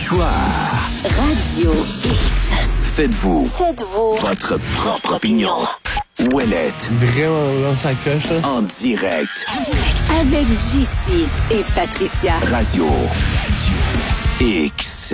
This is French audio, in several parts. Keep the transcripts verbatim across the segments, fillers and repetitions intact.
Trottoir. Radio X. Faites-vous. Faites-vous. Votre propre opinion. Ouellette. Vraiment, dans sa coche, là. En direct. Avec J C et Patricia. Radio X.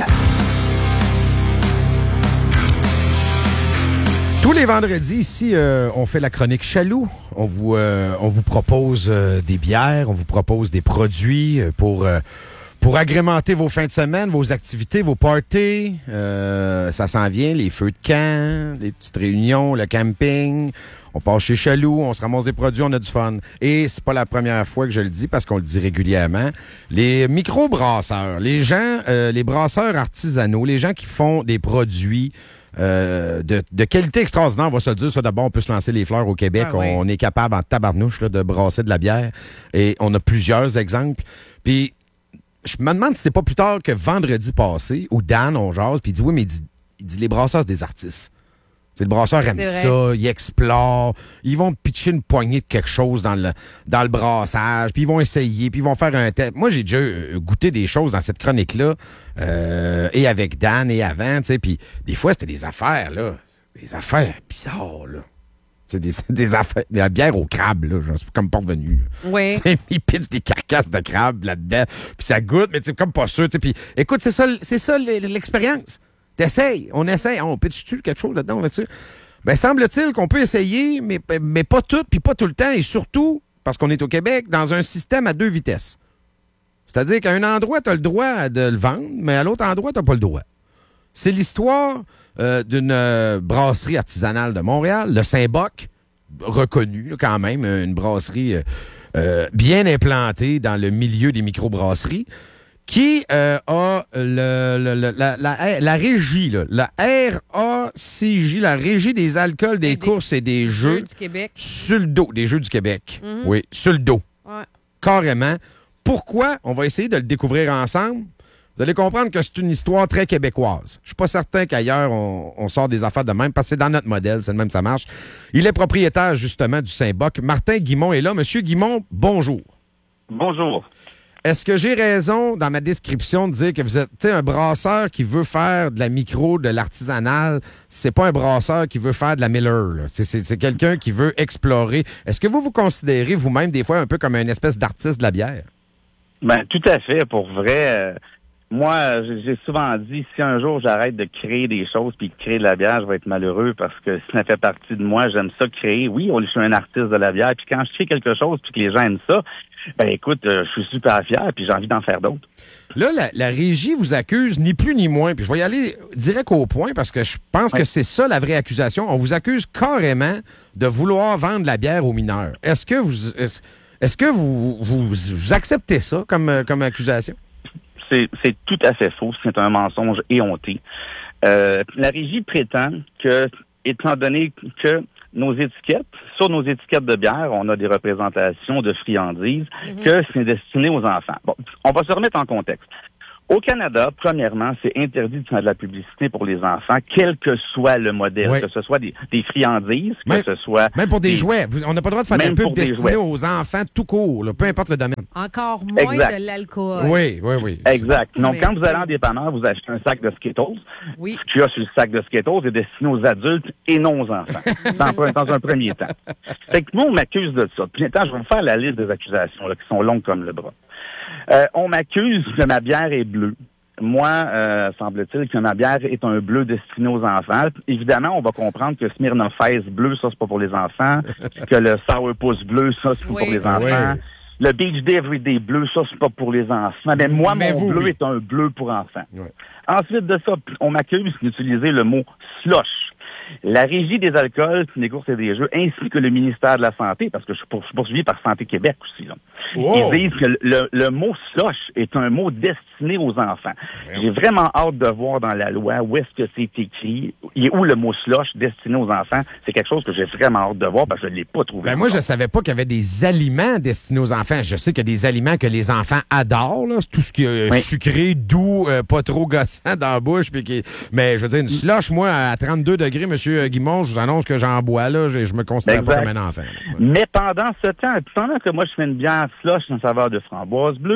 Tous les vendredis, ici, euh, on fait la chronique Chaloux. On vous, euh, on vous propose euh, des bières, on vous propose des produits euh, pour, euh, pour agrémenter vos fins de semaine, vos activités, vos parties. Euh, ça s'en vient, les feux de camp, les petites réunions, le camping. On part chez Chaloux, on se ramasse des produits, on a du fun. Et c'est pas la première fois que je le dis parce qu'on le dit régulièrement. Les micro-brasseurs, les gens, euh, les brasseurs artisanaux, les gens qui font des produits Euh, de, de qualité extraordinaire, on va se le dire. Ça, d'abord, on peut se lancer les fleurs au Québec. Ah, oui. On est capable, en tabarnouche, là, de brasser de la bière. Et on a plusieurs exemples. Puis, je me demande si c'est pas plus tard que vendredi passé, où Dan, on jase, puis il dit, oui, mais il dit, il dit les brasseurs, c'est des artistes. C'est le brasseur aime C'est ça, vrai. ils explorent, ils vont pitcher une poignée de quelque chose dans le dans le brassage, puis ils vont essayer, puis ils vont faire un test. Moi, j'ai déjà euh, goûté des choses dans cette chronique-là, euh, et avec Dan et avant, tu sais, puis des fois, c'était des affaires, là, des affaires bizarres, là. C'est des, des affaires, de la bière au crabe, là, j'en suis comme pas revenu. là. Oui. Tu sais, ils pitchent des carcasses de crabe là-dedans, puis ça goûte, mais c'est comme pas sûr, tu sais, puis écoute, c'est ça, c'est ça l'expérience. T'essayes, on essaye, on pitche-tu quelque chose là-dedans, là-dessus? Ben, semble-t-il qu'on peut essayer, mais, mais pas tout, puis pas tout le temps, et surtout, parce qu'on est au Québec, dans un système à deux vitesses. C'est-à-dire qu'à un endroit, tu as le droit de le vendre, mais à l'autre endroit, tu n'as pas le droit. C'est l'histoire euh, d'une euh, brasserie artisanale de Montréal, le Saint-Boc, reconnu là, quand même, une brasserie euh, euh, bien implantée dans le milieu des microbrasseries, qui euh, a le, le- le- la, la, la régie, là, la R A C J, la Régie des alcools, des, Des courses et des Jeux jeux, du Québec. sur le dos, des Jeux du Québec. Mhm. Oui, sur le dos. Ouais. Carrément. Pourquoi? On va essayer de le découvrir ensemble. Vous allez comprendre que c'est une histoire très québécoise. Je suis pas certain qu'ailleurs, on, on sort des affaires de même, parce que c'est dans notre modèle, c'est le même, ça marche. Il est propriétaire, justement, du Saint-Boc. Martin Guimont est là. Monsieur Guimont, bonjour. Bonjour. Est-ce que j'ai raison dans ma description de dire que vous êtes, tu sais, un brasseur qui veut faire de la micro, de l'artisanal, c'est pas un brasseur qui veut faire de la Miller, là. C'est, c'est, c'est quelqu'un qui veut explorer. Est-ce que vous vous considérez vous-même des fois un peu comme une espèce d'artiste de la bière? Ben tout à fait. Pour vrai, euh, moi, j'ai j'ai souvent dit, si un jour j'arrête de créer des choses puis de créer de la bière, je vais être malheureux parce que si ça fait partie de moi, j'aime ça créer. Oui, on, je suis un artiste de la bière, puis quand je crée quelque chose puis que les gens aiment ça, ben écoute, euh, je suis super fier puis j'ai envie d'en faire d'autres. Là, la, la régie vous accuse ni plus ni moins, puis je vais y aller direct au point parce que je pense Ouais. que c'est ça la vraie accusation. On vous accuse carrément de vouloir vendre de la bière aux mineurs. Est-ce que vous est-ce, est-ce que vous, vous, vous acceptez ça comme, euh, comme accusation? C'est, c'est tout à fait faux. C'est un mensonge éhonté. Euh, la régie prétend que, étant donné que nos étiquettes, sur nos étiquettes de bière, on a des représentations de friandises, que c'est destiné aux enfants. Bon, on va se remettre en contexte. Au Canada, premièrement, c'est interdit de faire de la publicité pour les enfants, quel que soit le modèle, Oui. que ce soit des, des friandises, Même- que ce soit... Même pour des, des- jouets. Vous- on n'a pas le droit de faire de la Même pub pour des destinée jouets. aux enfants tout court, là, peu importe le domaine. Encore moins Exact. de l'alcool. Oui, oui, oui. Exact. Donc, Mais quand vous allez c'est- en dépanneur, vous achetez un sac de Skittles. Oui. Ce qu'il y a sur le sac de Skittles est destiné aux adultes et non aux enfants, dans, un- dans un premier temps. Fait que moi, on m'accuse de ça. Puis, attends, je vais vous faire la liste des accusations là, qui sont longues comme le bras. Euh, on m'accuse que ma bière est bleue. Moi, euh, semble-t-il que ma bière est un bleu destiné aux enfants. Évidemment, on va comprendre que Smirnoff Ice bleu, ça, c'est pas pour les enfants. Que le Sourpuss bleu, ça, c'est pas Oui, pour les c'est enfants. vrai. Le Beach Day Everyday bleu, ça, c'est pas pour les enfants. Mais moi, Mais mon vous, bleu oui. est un bleu pour enfants. Ouais. Ensuite de ça, on m'accuse d'utiliser le mot slush. La Régie des alcools, des courses et des jeux, ainsi que le ministère de la Santé, parce que je suis pour- je suis poursuivi par Santé Québec aussi, là. Oh! Ils disent que le, le mot slush est un mot destiné aux enfants. J'ai vraiment hâte de voir dans la loi où est-ce que c'est écrit, et où le mot slush destiné aux enfants. C'est quelque chose que j'ai vraiment hâte de voir parce que je ne l'ai pas trouvé. Ben moi, je encore. savais pas qu'il y avait des aliments destinés aux enfants. Je sais qu'il y a des aliments que les enfants adorent, là. Tout ce qui est Oui. sucré, doux, euh, pas trop gossant dans la bouche. Puis qui... Mais je veux dire, une slush, moi, à trente-deux degrés, M. Guimond, je vous annonce que j'en bois, là. Je, je me considère pas Exact. comme un enfant. là. Ouais. Mais pendant ce temps, pendant que moi je fais une bière slush en saveur de framboise bleue,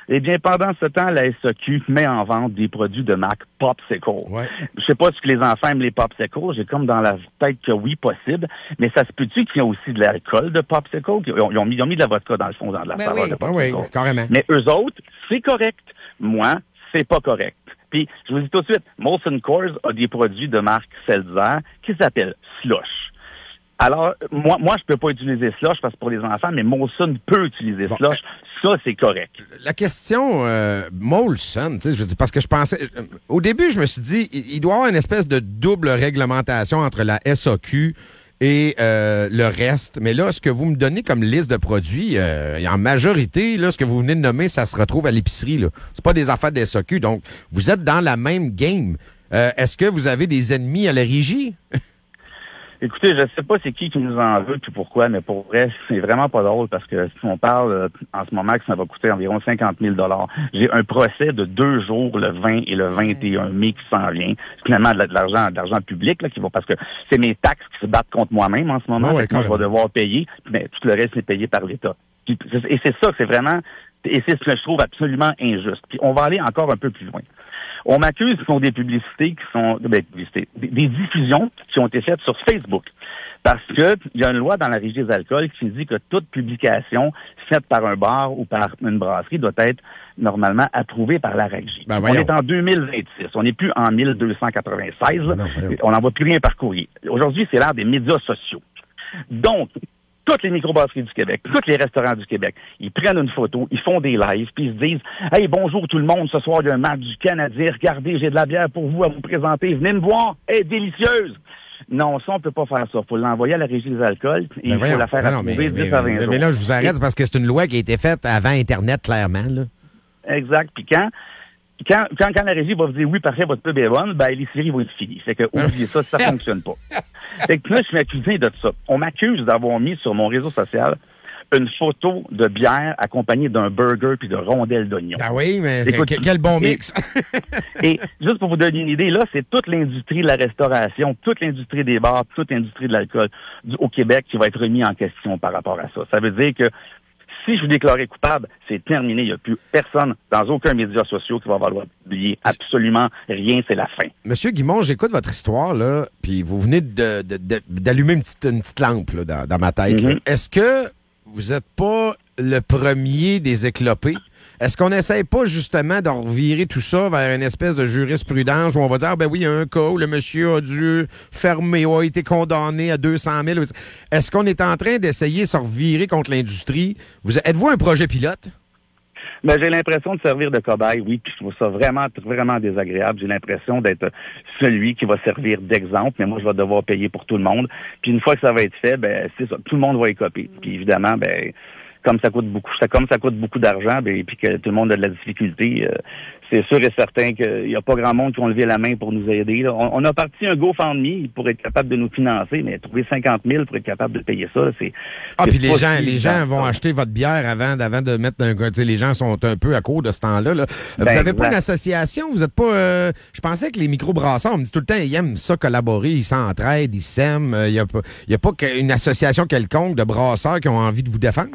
Eh bien, pendant ce temps, la S A Q met en vente des produits de marque Popsicle. Ouais. Je sais pas si les enfants aiment les Popsicles. J'ai comme dans la tête que oui, possible. Mais ça se peut-tu qu'il y a aussi de l'alcool de Popsicle? Ils ont, ils ont, mis, ils ont mis de la vodka dans le fond, dans de la Ben saveur oui. de Ben Popsicle. oui, carrément. Mais eux autres, c'est correct. Moi, c'est pas correct. Puis, je vous dis tout de suite, Molson Coors a des produits de marque Seltzer qui s'appellent Slush. Alors, moi, moi, je peux pas utiliser Slush parce que pour les enfants, mais Molson peut utiliser Bon, Slush. Ça, c'est correct. La question euh, Molson, tu sais, je veux dire, parce que je pensais... euh, Au début, je me suis dit, il, il doit y avoir une espèce de double réglementation entre la S A Q et euh, le reste. Mais là, ce que vous me donnez comme liste de produits, euh, en majorité, là, ce que vous venez de nommer, ça se retrouve à l'épicerie. Là. C'est pas des affaires de S A Q. Donc, vous êtes dans la même game. Euh, est-ce que vous avez des ennemis à la régie? Écoutez, je sais pas c'est qui qui nous en veut puis pourquoi, mais pour vrai, c'est vraiment pas drôle parce que si on parle euh, en ce moment que ça va coûter environ cinquante mille dollars. J'ai un procès de deux jours, le vingt et le vingt et un mai qui s'en vient. C'est finalement de l'argent, de l'argent public là qui va parce que c'est mes taxes qui se battent contre moi-même en ce moment. Oh ouais, Fait que moi, je vais devoir payer, mais tout le reste c'est payé par l'État. Puis, et c'est ça, c'est vraiment, et c'est ce que je trouve absolument injuste. Puis on va aller encore un peu plus loin. On m'accuse que ce sont des publicités qui sont ben, publicités, des, des diffusions qui ont été faites sur Facebook. Parce que il y a une loi dans la Régie des alcools qui dit que toute publication faite par un bar ou par une brasserie doit être normalement approuvée par la Régie. Ben, on voyons. est en deux mille vingt-six. On n'est plus en mille deux cent quatre-vingt-seize. Ben non, voyons. On n'en voit plus rien par courrier. Aujourd'hui, c'est l'ère des médias sociaux. Donc, toutes les microbrasseries du Québec, tous les restaurants du Québec, ils prennent une photo, ils font des lives, puis ils se disent « Hey, bonjour tout le monde, ce soir, il y a un match du Canadien, regardez, j'ai de la bière pour vous à vous présenter, venez me voir, elle est délicieuse! » Non, ça, on peut pas faire ça. Il faut l'envoyer à la Régie des alcools et Ben il faut voyons. la faire Ben non, mais, approuver mais- dix à vingt mais- jours. mais là, je vous arrête parce que c'est une loi qui a été faite avant Internet, clairement. Là. Exact. Puis quand, quand, quand, quand la Régie va vous dire « Oui, parfait, votre pub est bonne », ben les séries vont être finies. Fait que oubliez ça, ça fonctionne pas. Fait que là, je suis accusé de ça. On m'accuse d'avoir mis sur mon réseau social une photo de bière accompagnée d'un burger puis de rondelles d'oignon. Ah oui, mais c'est- Écoute, que- quel bon et- mix. Et juste pour vous donner une idée, là, c'est toute l'industrie de la restauration, toute l'industrie des bars, toute l'industrie de l'alcool du- au Québec qui va être remis en question par rapport à ça. Ça veut dire que si je suis déclaré coupable, c'est terminé. Il n'y a plus personne dans aucun média social qui va valoir publier absolument rien. C'est la fin. Monsieur Guimond, j'écoute votre histoire, là, puis vous venez de- de- de- d'allumer une petite, une petite lampe là, dans, dans ma tête. là. Mhm. Est-ce que vous n'êtes pas le premier des éclopés? Est-ce qu'on n'essaie pas justement de revirer tout ça vers une espèce de jurisprudence où on va dire, ah, ben oui, il y a un cas où le monsieur a dû fermer ou a été condamné à deux cent mille? Est-ce qu'on est en train d'essayer de se revirer contre l'industrie? Vous, êtes-vous un projet pilote? Mais j'ai l'impression de servir de cobaye, oui, puis je trouve ça vraiment, vraiment désagréable. J'ai l'impression d'être celui qui va servir d'exemple, mais moi, je vais devoir payer pour tout le monde. Puis une fois que ça va être fait, ben c'est ça, tout le monde va y copier. Puis évidemment, ben comme ça coûte beaucoup, ça, comme ça coûte beaucoup d'argent, ben, puis que tout le monde a de la difficulté, euh, c'est sûr et certain qu'il n'y a pas grand monde qui ont levé la main pour nous aider. Là. On, on a parti un GoFundMe pour être capable de nous financer, mais trouver cinquante mille pour être capable de payer ça, c'est... Ah, c'est puis les pas gens, si les évident, gens vont ça. acheter votre bière avant, avant de mettre un. Tu sais, les gens sont un peu à court de ce temps-là. Là. Vous Ben, n'avez pas exact. une association? Vous êtes pas. euh, je pensais que les microbrasseurs, on me dit tout le temps, ils aiment ça collaborer, ils s'entraident, ils s'aiment. Il n'y a pas, y a pas une association quelconque de brasseurs qui ont envie de vous défendre?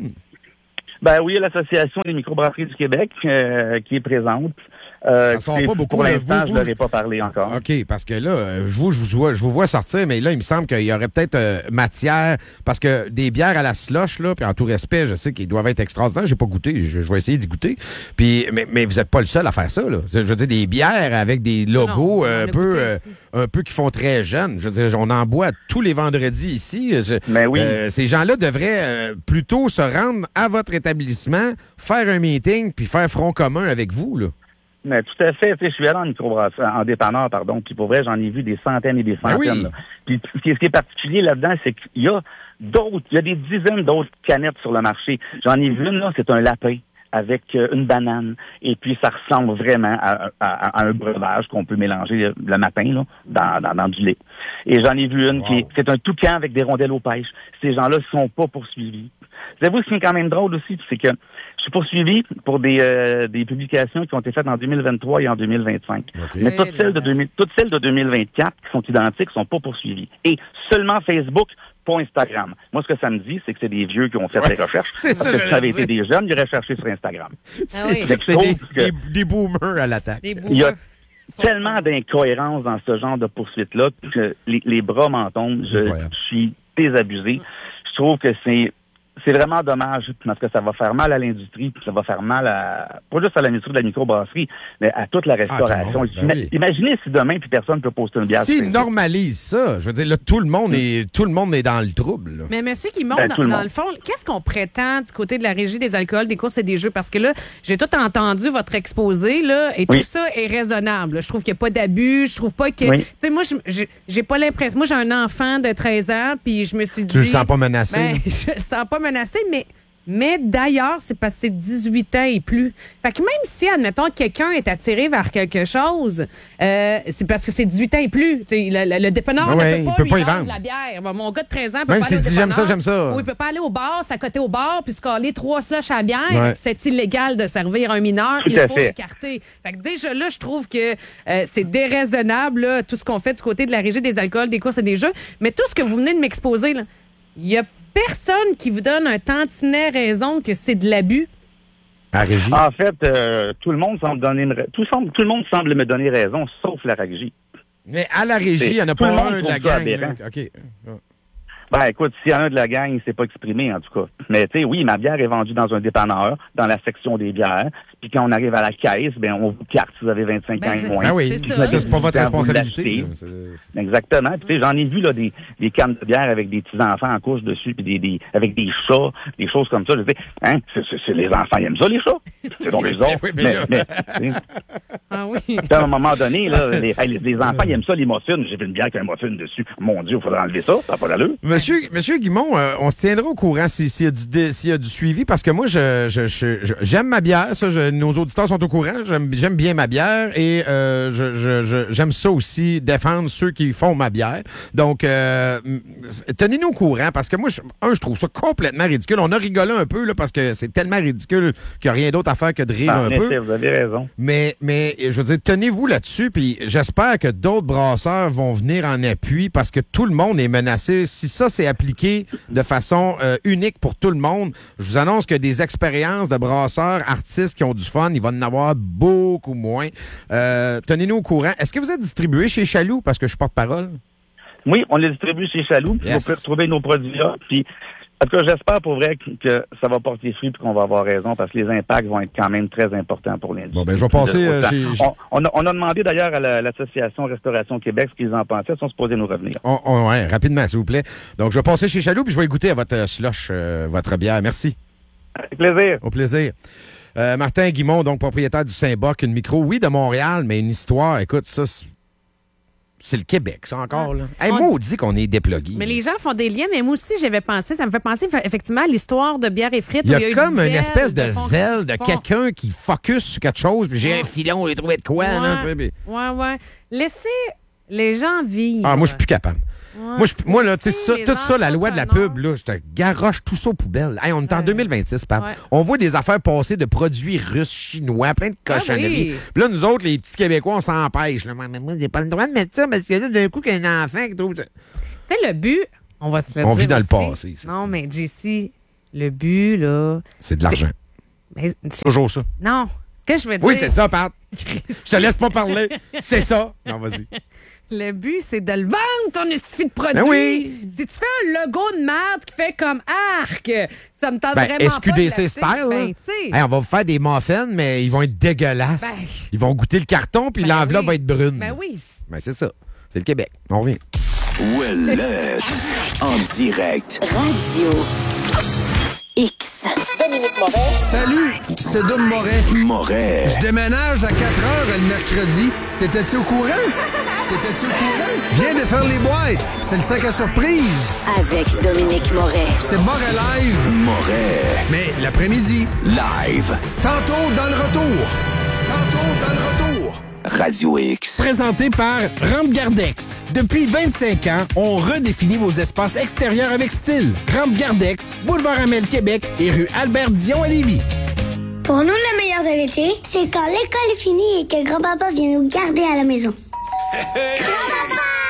Ben oui, il y a l'Association des microbrasseries du Québec euh, qui est présente. Euh, Ça sort c'est- pas beaucoup, Pour là, l'instant, vous, je vous- leur ai pas parlé encore. OK, parce que là, euh, je vous, je, vous vois, je vous vois sortir, mais là, il me semble qu'il y aurait peut-être euh, matière, parce que des bières à la slush, là, puis en tout respect, je sais qu'ils doivent être extraordinaires. J'ai pas goûté, je, je vais essayer d'y goûter. Puis, mais, mais vous n'êtes pas le seul à faire ça, là. Je veux dire, des bières avec des logos Non, on euh, un l'a peu, goûté euh, aussi. un peu qui font très jeunes. Je veux dire, on en boit tous les vendredis ici. Je- Mais oui. euh, ces gens-là devraient euh, plutôt se rendre à votre établissement, faire un meeting, puis faire front commun avec vous, là. Mais tout à fait. Tu sais, je suis allé en microbrasserie, en dépanneur, pardon. Puis pour vrai, j'en ai vu des centaines et des Ben centaines. oui. là. Puis ce qui est, ce qui est particulier là-dedans, c'est qu'il y a d'autres, il y a des dizaines d'autres canettes sur le marché. J'en ai vu une, là, c'est un lapin avec euh, une banane. Et puis, ça ressemble vraiment à, à- à un breuvage qu'on peut mélanger le, le matin là, dans, dans, dans du lait. Et j'en ai vu une Wow. qui est, c'est un toucan avec des rondelles aux pêches. Ces gens-là ne sont pas poursuivis. Savez-vous ce qui est quand même drôle aussi, c'est que je suis poursuivi pour des, euh, des publications qui ont été faites en deux mille vingt-trois et en deux mille vingt-cinq. OK. Mais toutes celles, de deux mille, toutes celles de deux mille vingt-quatre qui sont identiques ne sont pas poursuivies. Et seulement Facebook pas Instagram. Moi, ce que ça me dit, c'est que c'est des vieux qui ont fait Ouais, des recherches. c'est ça, Parce que si ça avait j'allais été des jeunes, ils auraient cherché sur Instagram. Ah oui. Fait que je C'est des, trouve que des, des boomers à l'attaque. Les il y a boomers. tellement d'incohérences dans ce genre de poursuite-là que les, les bras m'en tombent. Je, Incroyable. je suis désabusé. Je trouve que c'est c'est vraiment dommage parce que ça va faire mal à l'industrie, puis ça va faire mal à pas juste à l'industrie de la microbrasserie, mais à toute la restauration. Ah, tout le monde, ben oui. Imaginez si demain puis personne peut poster une bière. S'ils normalisent ça, je veux dire, là, tout le monde est, tout le monde est dans le trouble. Là. Mais monsieur Guimond, Ben, dans, tout le dans monde. le fond, qu'est-ce qu'on prétend du côté de la Régie des alcools, des courses et des jeux? Parce que là, j'ai tout entendu votre exposé, là, et Oui. tout ça est raisonnable. Je trouve qu'il n'y a pas d'abus. Je trouve pas que... Oui. Tu sais, moi, je- j'ai j'ai pas l'impression... Moi, j'ai un enfant de treize ans, puis je me suis dit... Tu le sens pas menacé? Ben, là? je le sens pas menacé, mais... Mais d'ailleurs, c'est parce que c'est dix-huit ans et plus. Fait que même si, admettons, quelqu'un est attiré vers quelque chose, euh, c'est parce que c'est dix-huit ans et plus. Tu sais, le, le, le dépanneur Ah ouais, ne peut il pas peut pas lui y vendre vendre. la bière. Bon, mon gars de treize ans peut Même pas aller s'il au dit j'aime ça, dépanneur. j'aime ça. Ou il peut pas aller au bar, s'accoter au bar, puis se coller trois slushs à la bière. Ouais. C'est illégal de servir un mineur. Tout il à faut fait. l'écarter. Fait que déjà là, je trouve que euh, c'est déraisonnable, là, tout ce qu'on fait du côté de la Régie des alcools, des courses et des jeux. Mais tout ce que vous venez de m'exposer, là, il y a personne qui vous donne un tantinet raison que c'est de l'abus. À régie. En fait, euh, tout le monde semble donner une ra- tout, semble, tout le monde semble me donner raison, sauf la régie. Mais à la régie, il n'y en a Tout le pas monde un de la trouve ça gang. là. aberrant. OK. Ben, écoute, s'il y en a un de la gang, il s'est pas exprimé, en tout cas. Mais, tu sais, oui, ma bière est vendue dans un dépanneur, dans la section des bières. Puis quand on arrive à la caisse, ben, on vous carte si vous avez vingt-cinq Ben, ans c'est- et moins. Ah oui, C'est ça. ça, c'est pas votre Quand vous responsabilité. l'achetez. là. C'est- c'est- Exactement. Puis, tu sais, j'en ai vu, là, des, des cannes de bière avec des petits-enfants en couche dessus, puis des, des, avec des chats, des choses comme ça. Je dis, hein, c'est, c'est, c'est les enfants, ils aiment ça, les chats? C'est donc les autres. Oui, mais mais, là- mais, tu sais, Ah oui. à un moment donné, là, les, hey, les, les enfants, ils aiment ça, les muffins. J'ai vu une bière qui a un muffin dessus. Mon Dieu, il faudrait enlever ça. Ça n'a pas d'allure. Monsieur, Monsieur Guimond, euh, on se tiendra au courant s'il s'il y, a du dé- s'il y a du suivi, parce que moi, je, je, je- je- j'aime ma bière. Ça, je- nos auditeurs sont au courant. J'aime, j'aime bien ma bière et euh, je, je, je- j'aime ça aussi, défendre ceux qui font ma bière. Donc, euh, m- tenez-nous au courant, parce que moi, je, un, je trouve ça complètement ridicule. On a rigolé un peu, là, parce que c'est tellement ridicule qu'il n'y a rien d'autre à faire que de rire En un effet, peu. vous avez raison. Mais, mais je veux dire, tenez-vous là-dessus, puis j'espère que d'autres brasseurs vont venir en appui parce que tout le monde est menacé. Si ça, c'est appliqué de façon euh, unique pour tout le monde, je vous annonce que des expériences de brasseurs, artistes qui ont du fun, il va en avoir beaucoup moins. Euh, tenez-nous au courant. Est-ce que vous êtes distribué chez Chaloux? Parce que je suis porte-parole. Oui, on les distribue chez Chaloux, puis Yes. vous pouvez retrouver nos produits là. Puis, en tout cas, j'espère pour vrai que, que ça va porter fruit et qu'on va avoir raison, parce que les impacts vont être quand même très importants pour l'industrie. Bon, ben, je vais passer, euh, chez- On, on a, on a demandé d'ailleurs à la- l'Association Restauration Québec ce qu'ils en pensaient. Ils sont supposés nous revenir. On- on- ouais, rapidement, s'il vous plaît. Donc, je vais passer chez Chaloux, puis je vais goûter à votre euh, slush, euh, votre bière. Merci. Avec plaisir. Au plaisir. Euh, Martin Guimond, donc propriétaire du Saint-Boc, une micro, oui, de Montréal, mais une histoire, écoute, ça, c'est- c'est le Québec, ça encore, là. Hey, On- maudit qu'on est déplugué. Mais les gens font des liens, mais moi aussi, j'avais pensé, ça me fait penser effectivement à l'histoire de bière et frites. Il y a, où eu comme du une zèle, espèce de fond- zèle de fond- quelqu'un qui focus sur quelque chose, puis j'ai un filon, j'ai trouvé de quoi, là, tu sais, puis- Ouais, ouais. Laissez les gens vivre. Ah, moi, je suis plus capable. Ouais. Moi, je- moi, là, tu sais, ça, Les tout ça, la loi de la entrepreneurs. pub, là, je te garoche tout ça aux poubelles. Hey, on est en Ouais. deux mille vingt-six, Pat. Ouais. On voit des affaires passer de produits russes, chinois, plein de cochonneries. oui. Puis là, nous autres, les petits Québécois, on s'empêche. là. Mais moi, j'ai pas le droit de mettre ça parce que là, d'un coup, qu'il y a un enfant qui trouve ça. Tu sais, le but, on va se le On dire vit dans le aussi. passé, ici. Non, mais Jessie, le but, là. C'est de l'argent. mais- C'est toujours ça. non, ce que je veux dire. Oui, c'est ça, Pat. Je te laisse pas parler. C'est ça. Non, vas-y. Le but, c'est de le vendre, ton estifie de produit. Ben oui. Si tu fais un logo de merde qui fait comme arc, ça me tente Ben, vraiment S Q D C pas de style, l'acheter. là. Ben, tu sais. Hey, on va vous faire des muffins, mais ils vont être dégueulasses. Ben. Ils vont goûter le carton, puis Ben l'enveloppe oui. va être brune. Ben oui. Ben, c'est ça. C'est le Québec. On revient. Ouellette. En direct. Radio X. Salut, c'est Dom Moret. Moret. Je déménage à quatre heures le mercredi. T'étais-tu au courant? T'étais-tu au courant? Viens de faire les boîtes. C'est le sac à surprise. Avec Dominique Moret. C'est Moret Live. Moret. Mais l'après-midi. Live. Tantôt dans le retour. Tantôt dans le retour. Radio X. Présenté par Rampe Gardex. Depuis vingt-cinq ans, on redéfinit vos espaces extérieurs avec style. Rampe Gardex, Boulevard Amel, Québec et rue Albert-Dion à Lévis. Pour nous, le meilleur de l'été, c'est quand l'école est finie et que grand-papa vient nous garder à la maison. Grand-papa!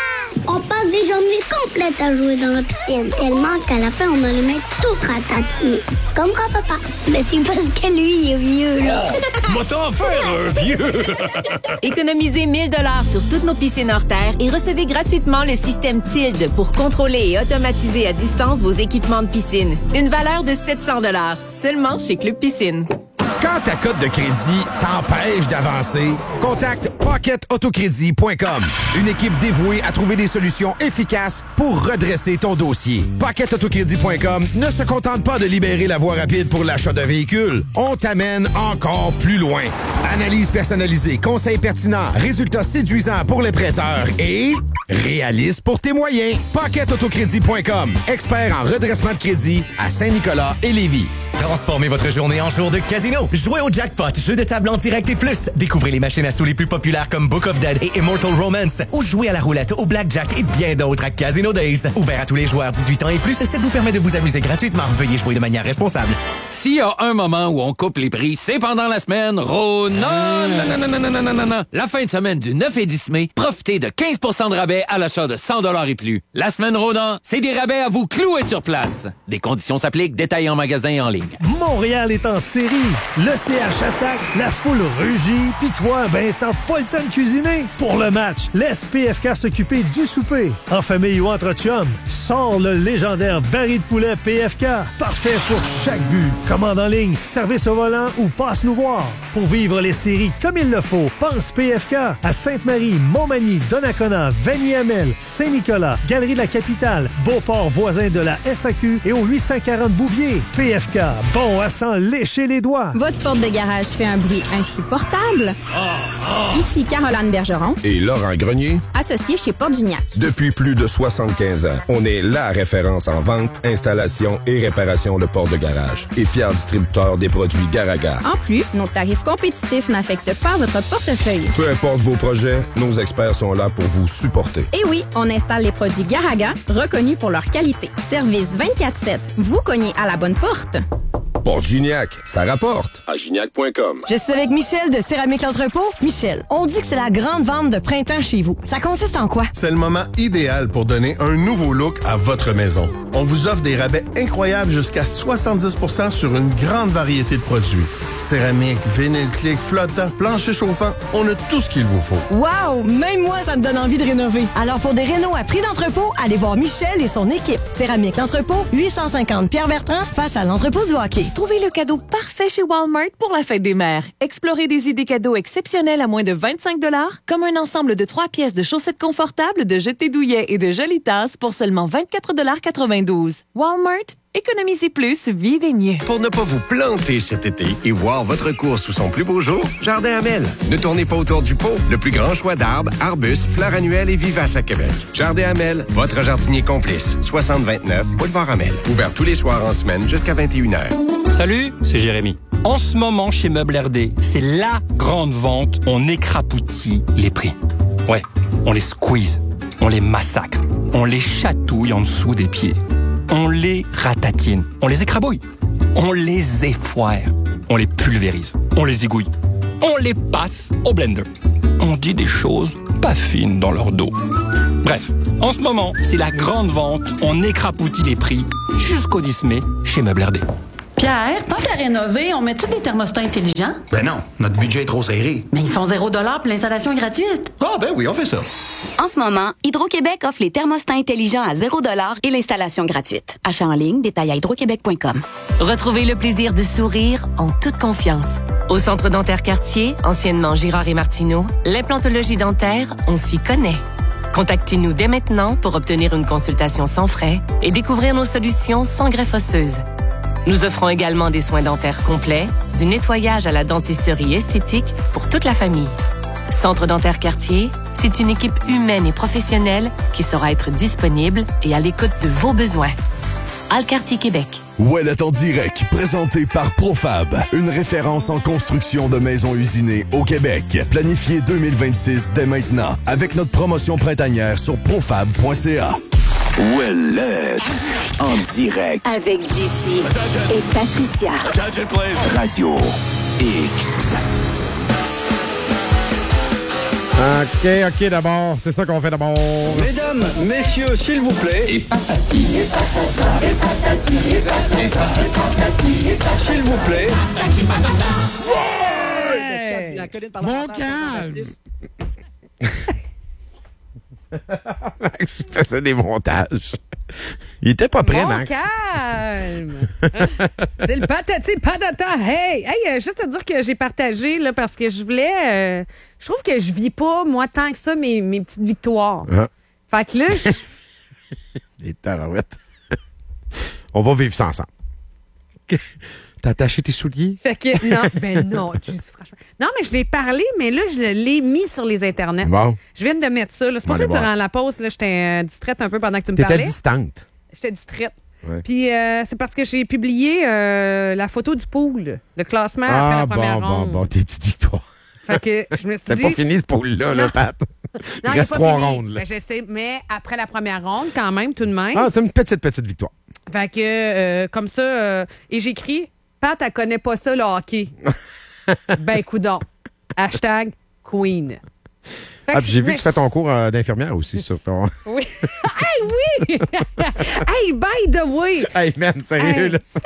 On passe des journées complètes à jouer dans la piscine. Tellement qu'à la fin, on a les mains toutes ratatinées. Comme grand-papa. Mais c'est parce que lui, il est vieux, là. Moi t'en faire un vieux! Économisez mille dollars sur toutes nos piscines hors terre et recevez gratuitement le système Tilde pour contrôler et automatiser à distance vos équipements de piscine. Une valeur de sept cents dollars seulement chez Club Piscine. Quand ta cote de crédit t'empêche d'avancer, contacte pocket autocrédit point com. Une équipe dévouée à trouver des solutions efficaces pour redresser ton dossier. pocket autocrédit point com ne se contente pas de libérer la voie rapide pour l'achat de véhicules. On t'amène encore plus loin. Analyse personnalisée, conseils pertinents, résultats séduisants pour les prêteurs et réaliste pour tes moyens. pocket autocrédit point com. Expert en redressement de crédit à Saint-Nicolas et Lévis. Transformez votre journée en jour de casino. Jouez au jackpot, jeu de table en direct et plus. Découvrez les machines à sous les plus populaires comme Book of Dead et Immortal Romance. Ou jouez à la roulette, au blackjack et bien d'autres à Casino Days. Ouvert à tous les joueurs dix-huit ans et plus, ça vous permet de vous amuser gratuitement. Veuillez jouer de manière responsable. S'il y a un moment où on coupe les prix, c'est pendant la semaine Rona. Non, non, non, non, non, non, non, non. La fin de semaine du neuf et dix mai, profitez de quinze pour cent de rabais à l'achat de cent dollars et plus. La semaine Rona, c'est des rabais à vous clouer sur place. Des conditions s'appliquent, détails en magasin et en ligne. Montréal est en série. Le C H attaque, la foule rugit, pis toi, ben t'as pas le temps de cuisiner. Pour le match, laisse P F K s'occuper du souper. En famille ou entre chums, sors le légendaire baril de poulet P F K. Parfait pour chaque but. Commande en ligne, service au volant ou passe nous voir. Pour vivre les séries comme il le faut, pense P F K à Sainte-Marie, Montmagny, Donnacona, Vanier-Hamel, Saint-Nicolas, Galerie de la Capitale, Beauport voisin de la S A Q et au huit cent quarante Bouvier. P F K, bon à s'en lécher les doigts. Votre porte de garage fait un bruit insupportable? Ici Caroline Bergeron. Et Laurent Grenier. Associé chez Porte Gignac. Depuis plus de soixante-quinze ans, on est la référence en vente, installation et réparation de portes de garage. Et fier distributeur des produits Garaga. En plus, nos tarifs compétitifs n'affectent pas votre portefeuille. Peu importe vos projets, nos experts sont là pour vous supporter. Et oui, on installe les produits Garaga, reconnus pour leur qualité. Service vingt-quatre sept. Vous cognez à la bonne porte. Porte Gignac, ça rapporte à gignac point com. Je suis avec Michel de Céramique L'Entrepôt. Michel, on dit que c'est la grande vente de printemps chez vous. Ça consiste en quoi? C'est le moment idéal pour donner un nouveau look à votre maison. On vous offre des rabais incroyables jusqu'à soixante-dix pour cent sur une grande variété de produits. Céramique, vinyle clic, flottant, plancher chauffant, on a tout ce qu'il vous faut. Wow! Même moi, ça me donne envie de rénover. Alors pour des rénos à prix d'entrepôt, allez voir Michel et son équipe. Céramique L'Entrepôt, huit cent cinquante Pierre-Bertrand, face à l'entrepôt du hockey. Trouvez le cadeau parfait chez Walmart pour la fête des mères. Explorez des idées cadeaux exceptionnelles à moins de vingt-cinq dollars, comme un ensemble de trois pièces de chaussettes confortables, de jetés douillets et de jolies tasses pour seulement vingt-quatre quatre-vingt-douze. Walmart, économisez plus, vivez mieux. Pour ne pas vous planter cet été et voir votre course sous son plus beau jour, Jardin Hamel. Ne tournez pas autour du pot. Le plus grand choix d'arbres, arbustes, fleurs annuelles et vivaces à Québec. Jardin Hamel, votre jardinier complice. soixante vingt-neuf, Boulevard Hamel. Ouvert tous les soirs en semaine jusqu'à vingt et une heures. Salut, c'est Jérémy. En ce moment, chez Meubles R D, c'est la grande vente. On écrapoutit les prix. Ouais, on les squeeze, on les massacre, on les chatouille en dessous des pieds. On les ratatine, on les écrabouille, on les effoire, on les pulvérise, on les égouille, on les passe au blender. On dit des choses pas fines dans leur dos. Bref, en ce moment, c'est la grande vente. On écrapoutit les prix jusqu'au dix mai chez Meubles R D. Pierre, tant qu'à rénover, on met-tu des thermostats intelligents? Ben non, notre budget est trop serré. Mais ils sont zéro dollar puis l'installation est gratuite. Ah ben oui, on fait ça. En ce moment, Hydro-Québec offre les thermostats intelligents à zéro dollar et l'installation gratuite. Achat en ligne, détail à hydroquebec point com. Retrouvez le plaisir de sourire en toute confiance. Au Centre dentaire Cartier, anciennement Girard et Martineau, l'implantologie dentaire, on s'y connaît. Contactez-nous dès maintenant pour obtenir une consultation sans frais et découvrir nos solutions sans greffe osseuse. Nous offrons également des soins dentaires complets, du nettoyage à la dentisterie esthétique pour toute la famille. Centre dentaire Cartier, c'est une équipe humaine et professionnelle qui saura être disponible et à l'écoute de vos besoins. Alcartier Québec. Ouellet en direct, présenté par Profab, une référence en construction de maisons usinées au Québec. Planifié deux mille vingt-six dès maintenant, avec notre promotion printanière sur profab point c a. Ouellet en direct avec J C et Patricia. Radio X. OK, OK, d'abord. C'est ça qu'on fait d'abord. Mesdames, messieurs, s'il vous plaît. Et patati. Et patata. Et patati. Et patati. Et patati. S'il vous plaît. Patati patata. Ouais! La colline Mon calme! Max faisait des montages. Il était pas prêt, Mon Max. calme! C'est le patati patata. Hey! Hey, euh, juste à dire que j'ai partagé, là, parce que je voulais... euh, je trouve que je vis pas, moi, tant que ça, mes, mes petites victoires. Ah. Fait que là... je- Des tabarouettes. On va vivre ça ensemble. T'as attaché tes souliers? Fait que, non, ben non, juste, franchement. Non, mais je l'ai parlé, mais là, je l'ai mis sur les internets. Bon. Je viens de mettre ça. là. C'est pour Bon, ça que allez durant voir. la pause, là, j'étais euh, distraite un peu pendant que tu me T'étais parlais. distante. J'étais distraite. Ouais. Puis euh, c'est parce que j'ai publié euh, la photo du pool, le classement après Ah, la bon, première bon, ronde. bon, tes petites victoires. Fait que je me suis C'est dit... pas fini ce pool-là, là, Non. Pat. Non, Il il est reste pas trois fini. rondes, là. Ben, je sais, mais après la première ronde, quand même, tout de même. Ah, c'est une petite, petite victoire. Fait que, euh, comme ça, euh, et j'écris, Pat, elle connaît pas ça, le hockey. Ben, coudonc. Hashtag Queen. Fait Ah, que puis j'ai je- vu que tu fais ton cours euh, d'infirmière aussi sur ton... Oui. Hey, oui! Hey, by the way! Hey, man, sérieux, Hey. là, ça...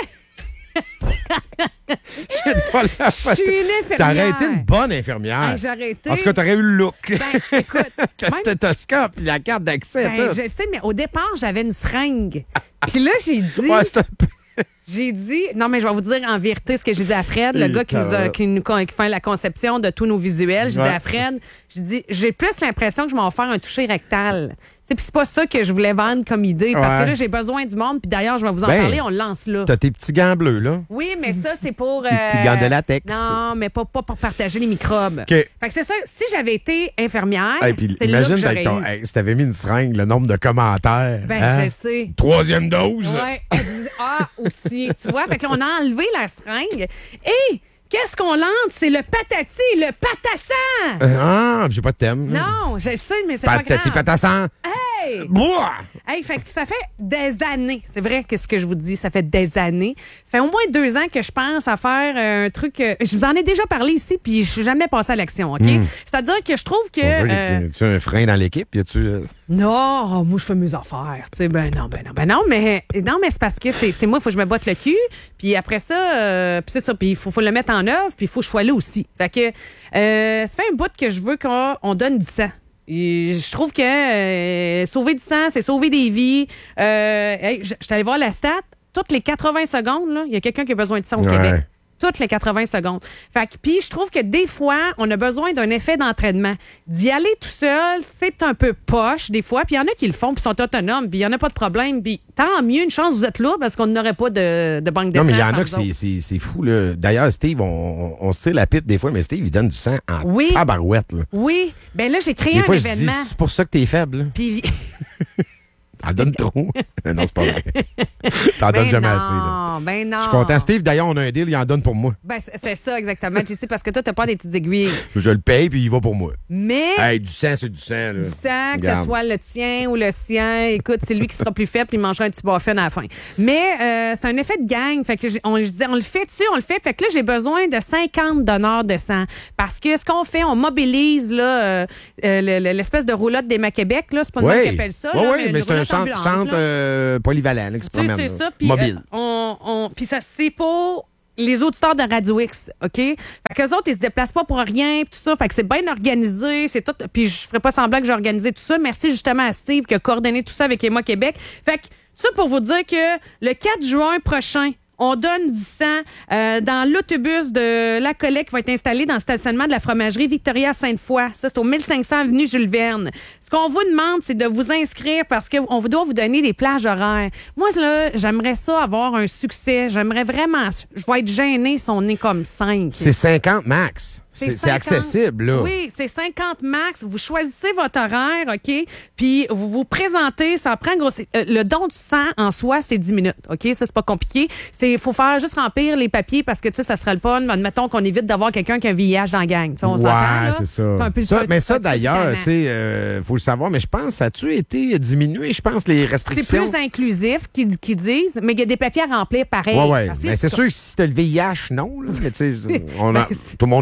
J'ai pas la Je suis une infirmière. T'aurais été une bonne infirmière. Hey, j'ai arrêté. En tout cas, t'aurais eu le look. Ben, écoute, Le stéthoscope et la carte d'accès. ben, tout. je sais, mais au départ, j'avais une seringue. Puis là, j'ai dit... Ouais, c'est un peu... J'ai dit, non, mais je vais vous dire en vérité ce que j'ai dit à Fred, le Oui, gars qui nous, a, tabarouette. qui nous qui fait la conception de tous nos visuels. J'ai Ouais. dit à Fred, j'ai dit, j'ai plus l'impression que je m'en vais faire un toucher rectal. Tu sais, puis c'est pas ça que je voulais vendre comme idée, parce Ouais. que là, j'ai besoin du monde, puis d'ailleurs, je vais vous en Ben, parler, on le lance là. T'as tes petits gants bleus, là. Oui, mais ça, c'est pour. Des petits gants de latex. Non, mais pas, pas pour partager les microbes. OK. Fait que c'est ça, si j'avais été infirmière, Hey, puis c'est là que imagine j'aurais avec ton... eu. hey, si t'avais mis une seringue, le nombre de commentaires. Ben, hein? je sais. Troisième dose. Ouais. Ah, aussi. Tu vois, fait que là, on a enlevé la seringue. Et qu'est-ce qu'on lance? C'est le patati, le patassan. Euh, ah, j'ai pas de thème. Non, je sais, mais c'est pas Patati grave. patassan. Hey! Bois! Hey, fait que ça fait des années. C'est vrai que ce que je vous dis, ça fait des années. Ça fait au moins deux ans que je pense à faire euh, un truc. euh, je vous en ai déjà parlé ici, puis je suis jamais passé à l'action, OK? Mm. C'est-à-dire que je trouve que. On dirait euh, que tu as un frein dans l'équipe. Y a-tu... euh, Non, oh, moi, je fais mes affaires. Tu sais, ben non, ben non, ben non, mais, non, mais c'est parce que c'est c'est moi, il faut que je me botte le cul. Puis après ça, euh, puis c'est ça, puis il faut, faut le mettre en œuvre, puis il faut que je sois là aussi. Fait que euh, ça fait un bout que je veux qu'on on donne du sang. Et je trouve que euh, sauver du sang, c'est sauver des vies. Euh, hey, je je suis allée voir la stat. Toutes les quatre-vingts secondes, là, il y a quelqu'un qui a besoin de sang au Ouais. Québec. Toutes les quatre-vingts secondes. Fait que, puis je trouve que des fois, on a besoin d'un effet d'entraînement. D'y aller tout seul, c'est un peu poche des fois. Puis il y en a qui le font, puis sont autonomes, puis il y en a pas de problème. Puis tant mieux, une chance, vous êtes là, parce qu'on n'aurait pas de, de banque de Non, sang mais il y en sans a que vous autres. c'est- c'est c'est fou, là. D'ailleurs, Steve, on, on se tire la pipe des fois, mais Steve, il donne du sang en Oui. tabarouette, là. Oui. Ben là, j'ai créé Des un fois, je dis, événement. c'est pour ça que t'es faible, là. Puis T'en donnes trop. Mais non, c'est pas vrai. T'en ben donnes jamais non, assez, là. ben non. Je suis content. Steve, d'ailleurs, on a un deal, il en donne pour moi. Ben, c'est c'est ça, exactement. Je sais, parce que toi, t'as pas des petites aiguilles. Je le paye, puis il va pour moi. Mais. Hey, du sang, c'est du sang, là. Du sang, que Regarde. ce soit le tien ou le sien, écoute, c'est lui qui sera plus faible puis il mangera un petit muffin à la fin. Mais euh, c'est un effet de gang. Fait que j'ai- on, je disais, on le fait dessus, on le fait. Fait que là, j'ai besoin de cinquante donneurs de sang. Parce que ce qu'on fait, on mobilise là, euh, euh, le- le- l'espèce de roulotte des Québec, là, c'est pas le nom qui appelle ça. Oui, là, oui, mais une c'est un roulotte centre, ambulante, centre là. euh, polyvalent là, qui se Tu sais, promène. c'est là. ça. Puis Mobile. euh, on, on, puis ça, c'est pour les auditeurs de Radio X, OK? Fait qu'eux autres, ils se déplacent pas pour rien, pis tout ça. Fait que c'est bien organisé, c'est tout. Puis je ferai pas semblant que j'ai organisé tout ça. Merci justement à Steve qui a coordonné tout ça avec Emma Québec. Fait que ça pour vous dire que le quatre juin prochain, on donne du sang euh, dans l'autobus de la collecte qui va être installé dans le stationnement de la fromagerie Victoria Sainte-Foy. Ça, c'est au mille cinq cents avenue Jules Verne. Ce qu'on vous demande, c'est de vous inscrire parce qu'on doit vous donner des plages horaires. Moi, là, j'aimerais ça avoir un succès. J'aimerais vraiment... Je vais être gênée si on est comme cinq. C'est cinquante max. C'est c'est cinquante. accessible, là. Oui, c'est cinquante max. Vous choisissez votre horaire, OK? Puis vous vous présentez, ça prend gros. c'est- euh, le don du sang en soi, c'est dix minutes, OK? Ça, c'est pas compliqué. Il faut faire juste remplir les papiers parce que, tu sais, ça serait le fun. Admettons qu'on évite d'avoir quelqu'un qui a un V I H dans la gang. Tu sais, on s'entend, là? Ouais, c'est ça. C'est un peu le Ça, feu- mais ça, feu- d'ailleurs, feu- tu sais, euh, faut le savoir, mais je pense, ça a-tu été diminué, je pense, les C'est restrictions? plus inclusif qu'ils qu'ils disent, mais il y a des papiers à remplir pareil. Ouais, ouais. Parce que Mais c'est sûr que si t'as le V I H, non, là. Mais tu sais, on a- tout le monde est con.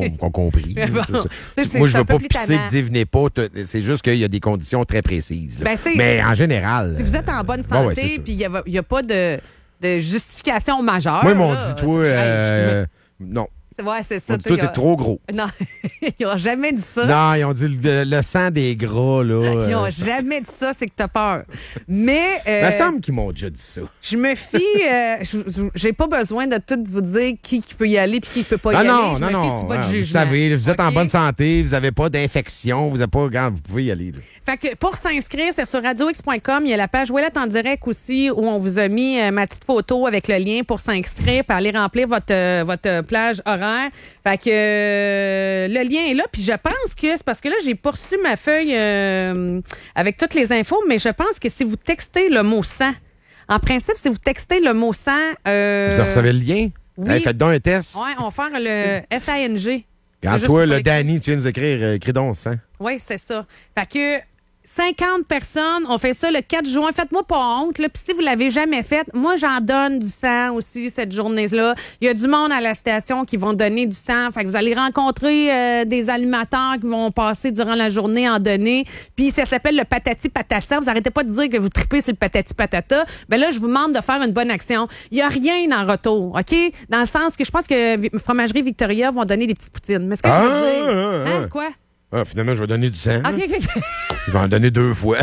ont compris. Mais bon, C'est ça. c'est- c'est- Moi, je c'est veux un peu pas plus pisser tannant. que dire venez pas. T'as- C'est juste qu'il y a des conditions très précises. là. Ben, tu sais, Mais en général. Si vous êtes en bonne euh, ouais, ouais, c'est santé, ça. puis il n'y a, pas de, de justification majeure. Moi, ils m'ont là, dit, toi, c'est- euh, non. Ouais, c'est ça. Ils m'ont dit, toi, il y a- t'es trop gros. Non, ils n'ont jamais dit ça. Non, ils ont dit le, le sang des gras, là. Ils n'ont euh, jamais dit ça, c'est que t'as peur. Mais. euh, Il me semble qu'ils m'ont déjà dit ça. Je me fie. euh, je- je- J'ai pas besoin de tout vous dire qui, qui peut y aller puis qui peut pas y Ah aller. non, je non, me fie non. sur votre Ah, vous jugement. savez, vous êtes en OK? bonne santé, vous n'avez pas d'infection, vous n'avez pas. Regarde, vous pouvez y aller. là. Fait que pour s'inscrire, c'est sur radio x point com. Il y a la page Ouellette en direct aussi où on vous a mis euh, ma petite photo avec le lien pour s'inscrire et aller remplir votre, euh, votre plage horaire. Fait que euh, le lien est là. Puis je pense que c'est parce que là, j'ai pas reçu ma feuille euh, avec toutes les infos, mais je pense que si vous textez le mot sang, en principe, si vous textez le mot sang. euh, Vous recevez le lien? oui. Hey, faites donc un test. Oui, on va faire le S A N G. Quand C'est toi, juste le pour Danny, tu viens nous écrire, euh, écris donc sang. Oui, c'est ça. Fait que cinquante personnes, on fait ça le quatre juin. Faites-moi pas honte. Là. Puis si vous l'avez jamais fait, moi, j'en donne du sang aussi cette journée-là. Il y a du monde à la station qui vont donner du sang. Fait que vous allez rencontrer euh, des animateurs qui vont passer durant la journée en donner. Puis ça s'appelle le patati patata. Vous arrêtez pas de dire que vous tripez sur le patati patata. Ben là, je vous demande de faire une bonne action. Il y a rien en retour, OK? Dans le sens que je pense que Fromagerie Victoria vont donner des petites poutines. Mais ce que je veux Ah, dire... ah, ah. Hein, quoi? Ah, finalement, je vais donner du sang. là. OK, OK, OK. Je vais en donner deux fois.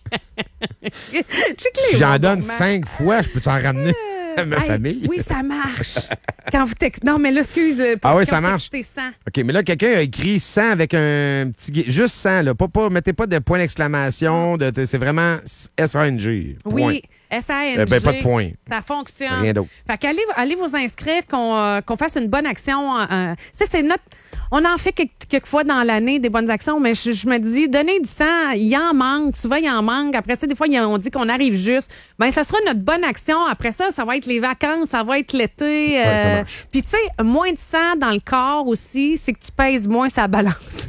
Check Si les j'en bons donne moments. cinq fois, je peux t'en ramener à ma Hey, famille. Oui, ça marche. Quand vous textez. Non, mais là, excuse. euh, Pour Ah oui, quand ça vous marche. textez cent. OK, mais là, quelqu'un a écrit sang avec un petit... gui- Juste sang, là. Pas, pas, mettez pas de point d'exclamation. De, c'est vraiment S A N G. Point. Oui, S A N G. Euh, ben, pas de point. Ça fonctionne. Rien d'autre. Fait qu'allez allez vous inscrire, qu'on euh, qu'on fasse une bonne action. euh, ça, c'est notre. On en fait quelques, quelques fois dans l'année des bonnes actions, mais je, je me dis, donner du sang, il en manque. Souvent, il en manque. Après ça, des fois, il y a- on dit qu'on arrive juste. Bien, ça sera notre bonne action. Après ça, ça va être les vacances, ça va être l'été. Ouais, ça euh, marche. Puis, tu sais, moins de sang dans le corps aussi, c'est que tu pèses moins sa balance.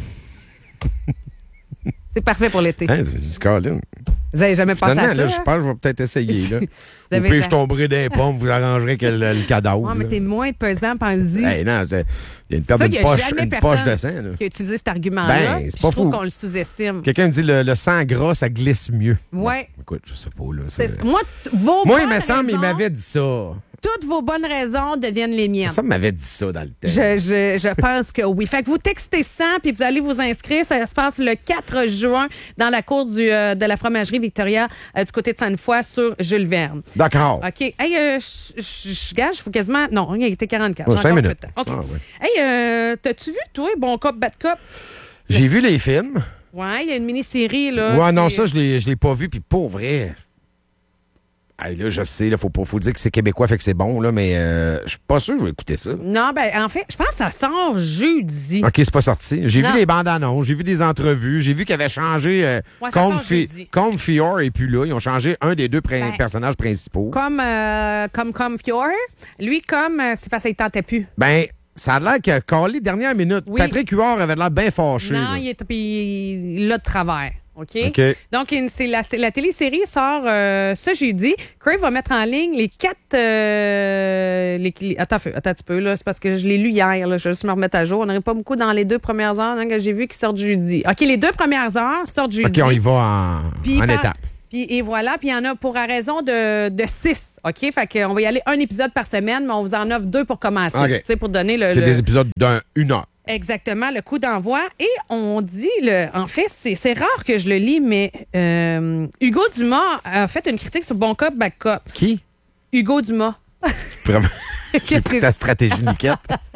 C'est parfait pour l'été. Hein, c'est c'est Colin. Vous n'avez jamais pensé Finalement, à ça? là, je hein? pense que je vais peut-être essayer. Là. Vous Au avez pire, ra- je tomberai d'un pomme, vous arrangerez que le, le cadavre. Ouais, mais là. t'es moins pesant, pense-y. Hey, non, c'est- il y a une, perte Ça, d'une il n'y a poche, jamais une personne poche de sang. Là. qui a utilisé cet argument-là. Ben, puis c'est je pas trouve fou. qu'on le sous-estime. Quelqu'un me dit le, le sang gras, ça glisse mieux. Ouais. Bon, écoute, je sais pas. Là, C'est- c'est- Moi, t- vos Moi, il bonnes me semble qu'il raisons, m'avait dit ça. toutes vos bonnes raisons deviennent les miennes. Ça m'avait dit ça dans le temps. Je, je, je pense que oui. Fait que vous textez cent puis vous allez vous inscrire. Ça se passe le quatre juin dans la cour du, euh, de la fromagerie Victoria euh, du côté de Sainte-Foy sur Jules Verne. D'accord. OK. Hey, euh, je- je je gage, je faut quasiment... Non, il était quarante-quatre. Oh, J'ai cinq encore minutes. peu de temps. OK. Ah, ouais. Hey, euh, t'as-tu vu, toi, Bon Cop, Bad Cop? J'ai vu les films. Ouais, il y a une mini-série, là. Ouais, non, puis- ça, je l'ai je l'ai pas vu. Puis pour vrai. Hey, là, je sais, il faut, pas- faut dire que c'est québécois, fait que c'est bon, là, mais euh, je suis pas sûr que je vais écouter ça. Non, ben, en fait, je pense que ça sort jeudi. OK, c'est pas sorti. J'ai vu Non. les bandes annonces, j'ai vu des entrevues, j'ai vu qu'ils avaient changé. Euh, Ouais, ça sort Comfy- jeudi. Comfior et puis là, ils ont changé un des deux prin- Ben, personnages principaux. Comme, euh, comme, comme Fior. Lui, comme, euh, c'est parce qu'il tentait plus. Ben, ça a l'air que Carly, dernière minute, Oui. Patrick Huard avait l'air bien fâché. Non, là. il est puis il l'a de travers. OK? OK. Donc, une- c'est la, c'est la télésérie sort euh, ce jeudi. Crave va mettre en ligne les quatre. euh, les, les- attends, feu, attends un petit peu, là. C'est parce que je l'ai lu hier, là. Je vais juste me remettre à jour. On n'aurait pas beaucoup dans les deux premières heures hein, que j'ai vu qui sortent jeudi. OK, les deux premières heures sortent jeudi. OK, on y va en, Puis en par- étape. Puis, et voilà, puis il y en a pour à raison de, de six, OK? Fait qu'on va y aller un épisode par semaine, mais on vous en offre deux pour commencer, OK. tu sais, pour donner le... C'est le- des épisodes d'une heure. Exactement, le coup d'envoi. Et on dit, le, en fait, c'est c'est rare que je le lis, mais euh, Hugo Dumas a fait une critique sur Bon Cop, Bad Cop. Qui? Hugo Dumas. Vraiment. J'ai Qu'est-ce pris que- ta stratégie niquette.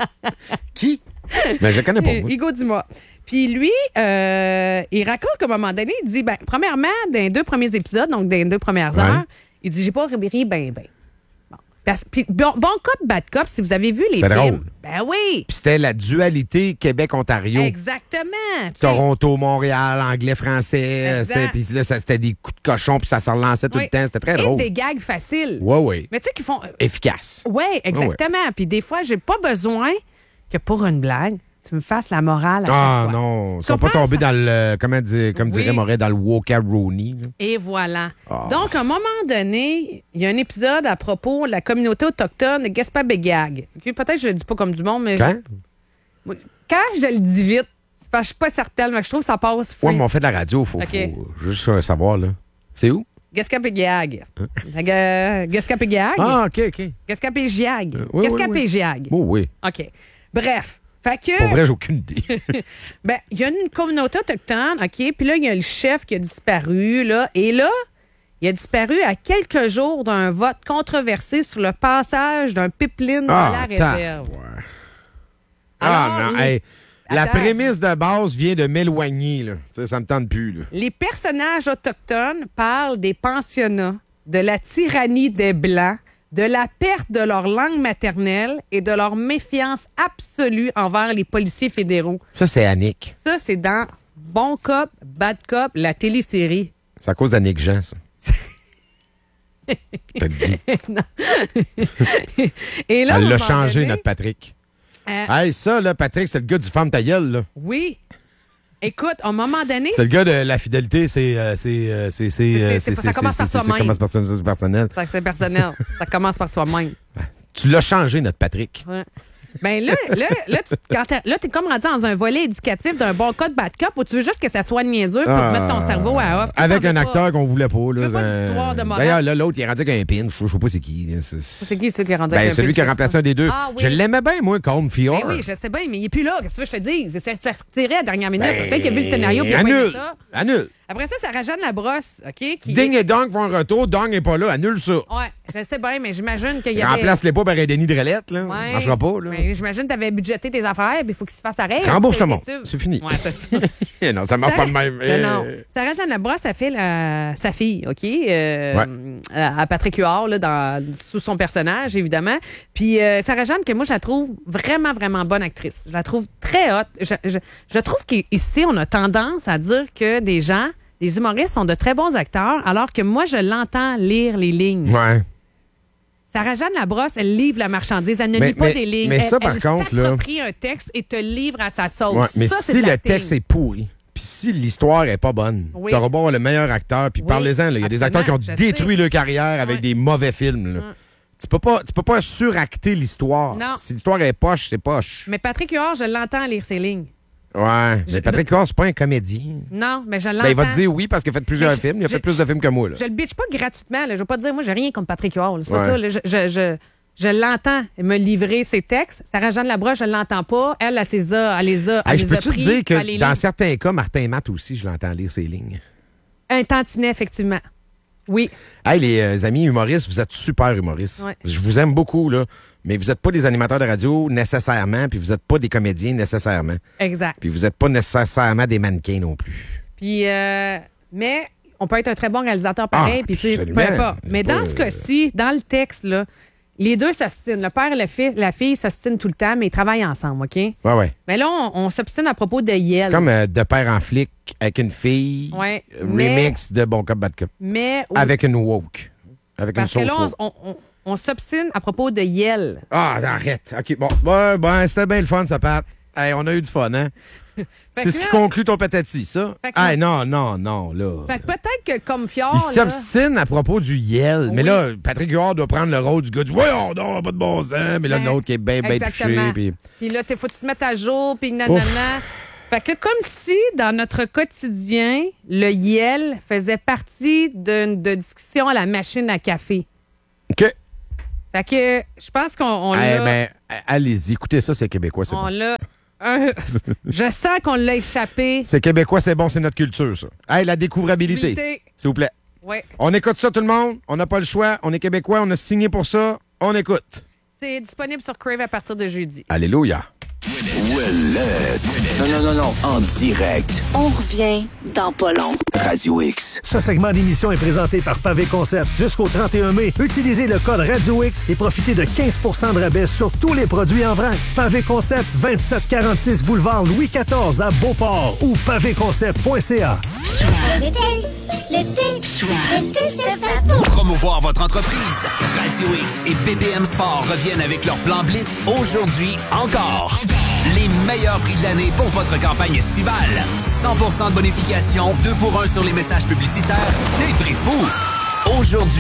Qui? Mais je le connais pas, moi. Hugo Dumas. Puis lui, euh, il raconte qu'à un moment donné, il dit, ben, premièrement, dans les deux premiers épisodes, donc dans les deux premières Ouais. heures, il dit, j'ai pas ri ben, ben. Bon. Parce- puis bon, bon Cop, Bad Cop, si vous avez vu les C'est films. drôle. Ben oui. Puis c'était la dualité Québec-Ontario. Exactement. tu sais. Toronto, Montréal, anglais, français. Exact. c'est- Puis là, ça, c'était des coups de cochon, puis ça se relançait tout Oui. le temps. C'était très Et drôle. des gags faciles. Ouais, ouais. Mais tu sais, qu'ils font. Efficace. Oui, exactement. Puis des fois, j'ai pas besoin que pour une blague, tu me fasses la morale à Ah chaque fois. non, ils Tu sont pas comprends? tombés dans le, comment dire, comme Oui. dirait Moret, dans le wokaroni. là. Et voilà. Ah. Donc, à un moment donné, il y a un épisode à propos de la communauté autochtone de Gaspé-Bégag. Ok, peut-être que je le dis pas comme du monde, mais... Quand? Quand je le dis vite, c'est parce que je suis pas certaine, mais je trouve que ça passe fou. Ouais, mais on fait de la radio, il faut, OK. faut juste euh, savoir, là. C'est où? Gascapégiag. Hein? Gascapégiag? Ah, OK, OK. Gascapégiag. Euh, oui, Gascapégiag. Oui, oui. OK. Bref. Fait que. Pour vrai, j'ai aucune idée. Ben, il y a une communauté autochtone, OK? Puis là, il y a le chef qui a disparu, là. Et là, il a disparu à quelques jours d'un vote controversé sur le passage d'un pipeline Ah, dans la attends. réserve. Ouais. Alors, ah, non, les- hey, la Attends. prémisse de base vient de m'éloigner, là. Tu sais, ça me tente plus, là. Les personnages autochtones parlent des pensionnats, de la tyrannie des Blancs, de la perte de leur langue maternelle et de leur méfiance absolue envers les policiers fédéraux. Ça, c'est Annick. Ça, c'est dans Bon Cop, Bad Cop, la télésérie. C'est à cause d'Annick Jean, ça. T'as dit. Non. Et là, à un Elle l'a moment changé, donné, notre Patrick. euh, Hey, ça, là, Patrick, c'est le gars du femme ta gueule, là. oui. Écoute, à un moment donné... C'est le gars de la fidélité, c'est. euh, c'est, euh, c'est, c'est, euh, C'est- c'est- ça commence par c'est- c'est- soi-même. Ça commence par soi- c'est personnel. Ça, c'est personnel. Ça commence par soi-même. Tu l'as changé, notre Patrick. Ouais. Ben là, là, là, tu quand t'as- là, t'es comme rendu dans un volet éducatif d'un bon cas de bad cop où tu veux juste que ça soit niaiseux pour Ah, mettre ton cerveau à off. Tu sais, Avec t'en un veux acteur pas. qu'on voulait pas. Là, veux pas euh, d'histoire de morale. D'ailleurs, là, l'autre, il est rendu avec un pin. Je je sais pas c'est qui. là, c'est- C'est qui, celui qui est rendu Ben, avec un celui peu qui a de- remplacé un des deux. Ah, oui. Je l'aimais bien, moi, Cornfield. Ben oui, je sais bien, mais il est plus là. Qu'est-ce que tu veux que je te dise? C'est c'est retiré à la dernière minute. Ben, Peut-être qu'il a vu le scénario puis il a pas aimé annule. ça. Annule. Après ça, Sarah Jeanne Labrosse, OK? Qui Ding et Dong font un retour. Dong n'est pas là. Annule ça. Ouais, je sais bien, mais j'imagine qu'il y avait... Remplace-les pas par un Denis Drellette. Là. Ouais. Ça marchera pas. Là. Mais j'imagine que tu avais budgété tes affaires, puis il faut qu'il se fasse pareil. Rembourse-moi. T'es déçu. C'est fini. Ouais, c'est ça. non, ça marche Sarah- pas de même. Non, non. Euh, Sarah Jeanne Labrosse a fait la- sa fille, OK? Euh, Ouais. à à Patrick Huard, là, dans... sous son personnage, évidemment. Puis euh, Sarah Jeanne, que moi, je la trouve vraiment, vraiment bonne actrice. Je la trouve très hot. Je, je- je trouve qu'ici, on a tendance à dire que des gens, des humoristes, sont de très bons acteurs, alors que moi, je l'entends lire les lignes. Ouais. Sarah Jeanne Labrosse, elle livre la marchandise. Elle ne Mais- lit pas mais- des lignes. mais elle, ça, par elle contre, là- s'approprie un texte et te livre à sa sauce. Ouais, mais ça, c'est si de le l'acting. texte est pourri, puis si l'histoire est pas bonne, Oui. t'auras beau avoir le meilleur acteur, puis Oui, parlez-en, là, il y a des acteurs qui ont absolument, je détruit sais. leur carrière avec des mauvais films. là. Tu peux pas, tu peux pas suracter l'histoire. Non. Si l'histoire est poche, c'est poche. Mais Patrick Huard, je l'entends lire ses lignes. Ouais. Je- Mais Patrick Huard, c'est pas un comédien. Non, mais je l'entends. Ben, il va te dire oui parce qu'il a fait plusieurs Mais je- films. Il a je- fait plus de films que moi. Là. Je le bitch pas gratuitement. Là. Je veux pas dire, moi, j'ai rien contre Patrick Huard. là. C'est pas Ouais. ça. là. Je, je, je, je l'entends me livrer ses textes. Sarah Jeanne Labrosse, je l'entends pas. Elle, elle, ses a, elle les a, elle Hey, je les a peux-tu te pris, dire que elle les dans lit. certains cas, Martin Matt aussi, je l'entends lire ses lignes. Un tantinet, effectivement. Oui. Hey, les euh, amis humoristes, vous êtes super humoristes. Ouais. Je vous aime beaucoup, là. Mais vous n'êtes pas des animateurs de radio nécessairement, puis vous n'êtes pas des comédiens nécessairement. Exact. Puis vous n'êtes pas nécessairement des mannequins non plus. Puis, euh, mais on peut être un très bon réalisateur pareil, Ah, puis tu sais, peu absolument. importe. Mais Pas, dans ce euh, cas-ci, dans le texte, là, les deux s'ostinent. Le père et le fils, la fille s'ostinent tout le temps, mais ils travaillent ensemble, OK? Ouais, ouais. Mais là, on, on s'obstine à propos de Yel. C'est comme euh, de père en flic avec une fille. Ouais, Remix de Bon Cop, Bad Cop. Mais... Avec une woke. Avec Parce une que sauce là, woke. on, on, on s'obstine à propos de Yel. Ah, arrête. OK, bon. Ouais, ben, c'était bien le fun, ça, Pat. Hey, on a eu du fun, hein? C'est que ce qui là- conclut ton patati, ça? Fait que- Hey, non, non, non, là. Fait que peut-être que comme Fjord, Il là, s'obstine à propos du Yel. Mais Oui. là, Patrick Huard doit prendre le rôle du gars du Voyons, non, pas de bon sens. Mais là, Ben, le nôtre qui est bien, bien touché. exactement. Puis... Puis là, il faut que tu te mettes à jour, puis nanana. Fait que là, comme si, dans notre quotidien, le Yel faisait partie d'une de discussion à la machine à café. OK. Fait que je pense qu'on on Eh l'a... ben, allez-y, écoutez ça, c'est québécois, c'est on bon. l'a... un- je sens qu'on l'a échappé. C'est québécois, c'est bon, c'est notre culture, ça. Hey, la découvrabilité, Habilité. s'il vous plaît. Ouais. On écoute ça, tout le monde. On n'a pas le choix. On est québécois, on a signé pour ça. On écoute. C'est disponible sur Crave à partir de jeudi. Alléluia. Ouellette. Non, non, non, non. En direct. On revient dans pas long. Radio X. Ce segment d'émission est présenté par Pavé Concept. Jusqu'au trente et un mai, utilisez le code Radio X et profitez de quinze pour cent de rabais sur tous les produits en vrac. Pavé Concept, vingt-sept quarante-six boulevard Louis quatorze à Beauport ou pavé concept point c a. L'été, l'été, l'été, c'est fait pour Promouvoir votre entreprise. Radio X et B B M Sport reviennent avec leur plan Blitz aujourd'hui encore. Les meilleurs prix de l'année pour votre campagne estivale. cent pour cent de bonification, deux pour un sur les messages publicitaires. Des prix fous. Aujourd'hui,